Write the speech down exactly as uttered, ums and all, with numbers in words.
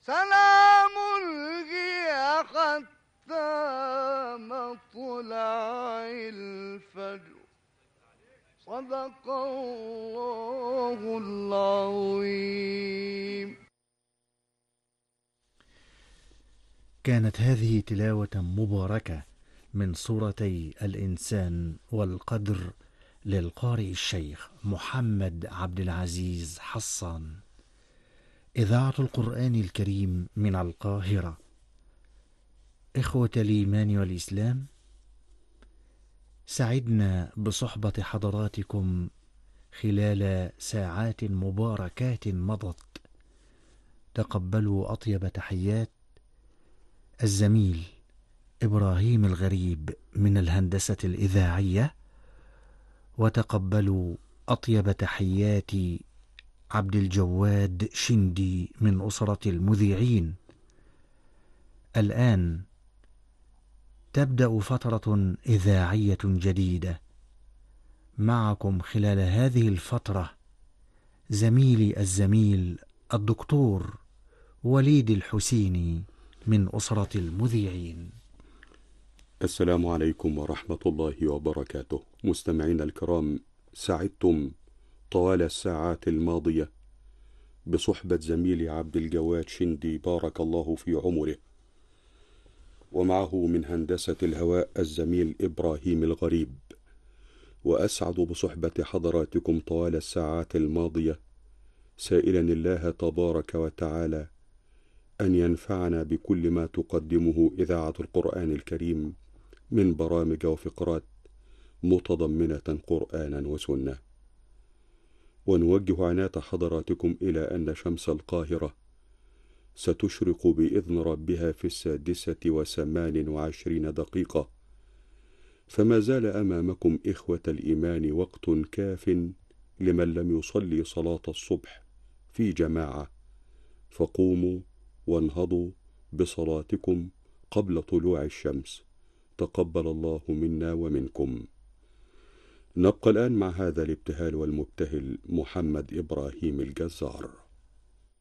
سلام هي حتى مطلع الفجر. صدق الله العظيم. كانت هذه تلاوة مباركة من سورتي الإنسان والقدر للقارئ الشيخ محمد عبد العزيز حصان. إذاعة القرآن الكريم من القاهرة. إخوة الإيمان والإسلام، سعدنا بصحبة حضراتكم خلال ساعات مباركات مضت. تقبلوا أطيب تحيات الزميل إبراهيم الغريب من الهندسة الإذاعية، وتقبلوا أطيب تحيات عبد الجواد شندي من أسرة المذيعين. الآن تبدأ فترة إذاعية جديدة. معكم خلال هذه الفترة زميلي الزميل الدكتور وليد الحسيني من أسرة المذيعين. السلام عليكم ورحمة الله وبركاته. مستمعينا الكرام، سعدتم طوال الساعات الماضية بصحبة زميلي عبد الجواد شندي بارك الله في عمره، ومعه من هندسة الهواء الزميل إبراهيم الغريب. وأسعد بصحبة حضراتكم طوال الساعات الماضية، سائلا الله تبارك وتعالى أن ينفعنا بكل ما تقدمه إذاعة القرآن الكريم من برامج وفقرات متضمنة قرآنا وسنة. ونوجه عناية حضراتكم إلى أن شمس القاهرة ستشرق بإذن ربها في السادسة وثمان وعشرين دقيقة، فما زال أمامكم إخوة الإيمان وقت كاف لمن لم يصلي صلاة الصبح في جماعة، فقوموا وانهضوا بصلاتكم قبل طلوع الشمس. تقبل الله منا ومنكم. نبقى الآن مع هذا الابتهال والمبتهل محمد إبراهيم الجزار.